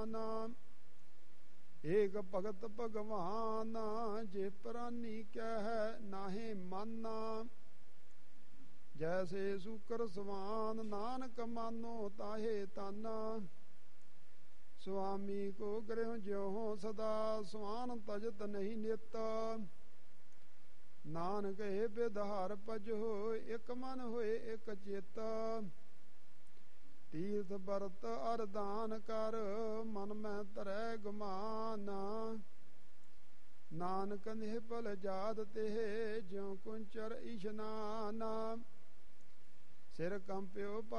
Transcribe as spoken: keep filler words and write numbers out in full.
ਏਕ ਭਗਤ ਭਗਵਾਨ ਜੇ ਪ੍ਰਾਨੀ ਕਹਿ ਨਾਹੇ ਮਾਨਾ। ਜੈਸੇ ਸੂਕਰ ਸਵਾਨ ਨਾਨਕ ਮਾਨੋ ਤਾਹੇ ਤਾਨਾ। ਸੁਆਮੀ ਕੋ ਗ੍ਰਹਿ ਜਿਉ ਸਦਾ ਸਵਾਨ ਤਜਤ ਨਹੀਂ ਨਿਤ। ਨਾਨਕ ਏ ਬਿਦਹਾਰ ਭਜੋ ਇਕ ਮਨ ਹੋਏ ਇਕ ਚਿਤ। ਤੀਰਥ ਬਰਤ ਅਰਦਾਨ ਕਰ ਮਨ ਮੈਂ ਧਰੈ ਗੁਮਾਨ। ਨਾਨਕ ਨਿਹਪਲ ਜਾਤ ਤੇ ਜਿਉ ਕੁੰਚਰ ਇਸ਼ਨਾਨ। ਸਿਰ ਕੰਪਿਓ